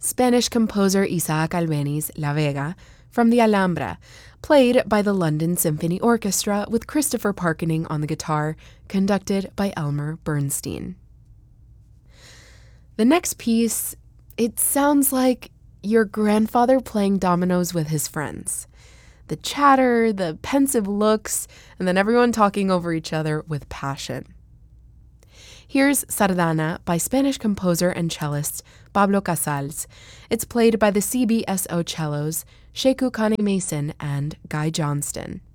Spanish composer Isaac Albeniz La Vega from the Alhambra, played by the London Symphony Orchestra with Christopher Parkening on the guitar, conducted by Elmer Bernstein. The next piece, it sounds like your grandfather playing dominoes with his friends. The chatter, the pensive looks, and then everyone talking over each other with passion. Here's Sardana by Spanish composer and cellist Pablo Casals. It's played by the CBSO cellos Sheku Kane Mason and Guy Johnston.